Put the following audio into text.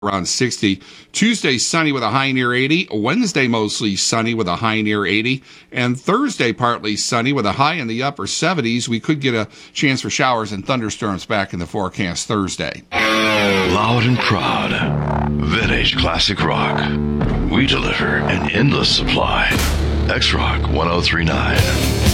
around 60. Tuesday, sunny with a high near 80. Wednesday, mostly sunny with a high near 80. And Thursday, partly sunny with a high in the upper 70s. We could get a chance for showers and thunderstorms back in the forecast Thursday. Loud and proud. Vintage classic rock. We deliver an endless supply. X-Rock 1039.